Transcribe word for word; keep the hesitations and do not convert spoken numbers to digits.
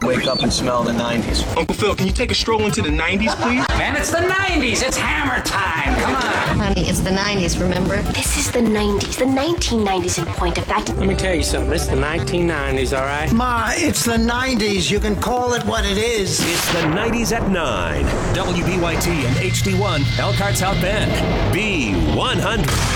Wake up and smell the nineties. Uncle Phil, can you take a stroll into the nineties, please? Man, it's the nineties. It's hammer time. Come on. Honey, it's the nineties, remember? This is the nineties, the nineteen nineties in point of fact. Let me tell you something. It's the nineteen nineties, all right? Ma, it's the nineties. You can call it what it is. It's the nineties at nine. W B Y T and H D one, Elkhart South Bend. B one hundred.